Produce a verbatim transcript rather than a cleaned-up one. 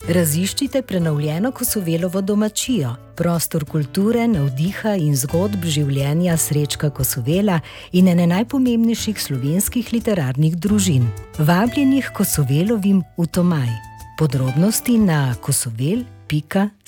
Raziščite prenovljeno Kosovelovo domačijo, prostor kulture, navdiha in zgodb življenja Srečka Kosovela in ene najpomembnejših slovenskih literarnih družin. Vabljenih Kosovelovim v Tomaj. Podrobnosti na kosovel pika si.